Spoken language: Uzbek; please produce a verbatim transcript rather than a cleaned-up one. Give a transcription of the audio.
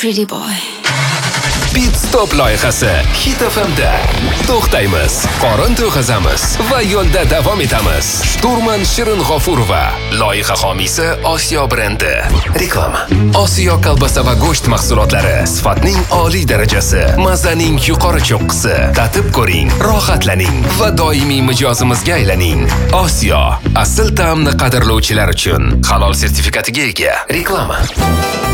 Pretty boy. Pit Stop loyihasi Hit F M'da. To'xtaymiz, qorin to'g'azamiz va yo'lda davom etamiz. Shturman Shirin G'ofurova, loyiha homiysi Osiyo brendi. Reklama. Osiyo kolbasa va go'sht mahsulotlari sifatning oliy darajasi, mazaning yuqori cho'qqisi. Tatib ko'ring, rohatlaning va doimiy mijozimizga aylaning. Osiyo asl ta'mni qadrlovchilar uchun halol sertifikatiga ega. Reklama.